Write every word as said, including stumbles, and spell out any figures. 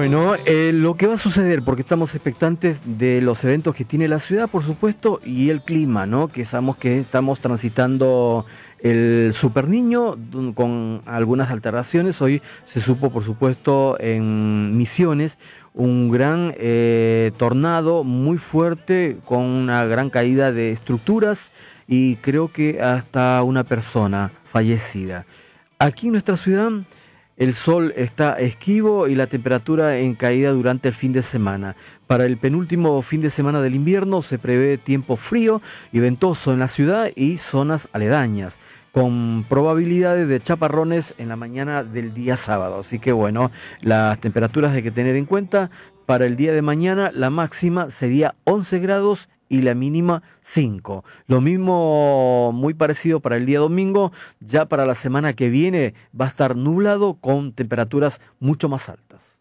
Bueno, eh, lo que va a suceder, porque estamos expectantes de los eventos que tiene la ciudad, por supuesto, y el clima, ¿no? Que sabemos que estamos transitando el Super Niño dun- con algunas alteraciones. Hoy se supo, por supuesto, en Misiones, un gran eh, tornado muy fuerte con una gran caída de estructuras y creo que hasta una persona fallecida. Aquí en nuestra ciudad el sol está esquivo y la temperatura en caída durante el fin de semana. Para el penúltimo fin de semana del invierno se prevé tiempo frío y ventoso en la ciudad y zonas aledañas, con probabilidades de chaparrones en la mañana del día sábado. Así que bueno, las temperaturas hay que tener en cuenta. Para el día de mañana la máxima sería once grados y la mínima cinco. Lo mismo, muy parecido para el día domingo. Ya para la semana que viene va a estar nublado con temperaturas mucho más altas.